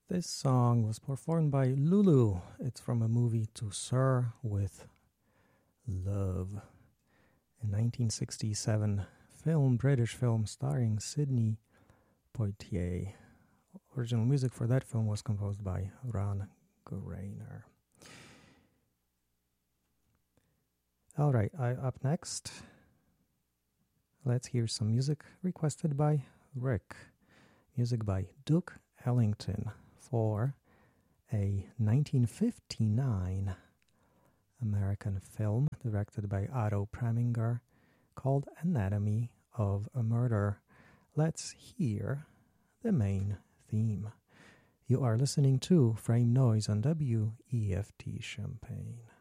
This song was performed by Lulu. It's from a movie To Sir with Love. A 1967 film, British film starring Sidney Poitier. Original music for that film was composed by Ron Gorainer. All right, up next, let's hear some music requested by Rick. Music by Duke Ellington for a 1959 American film directed by Otto Preminger called Anatomy of a Murder. Let's hear the main theme. You are listening to Frame Noise on WEFT Champaign.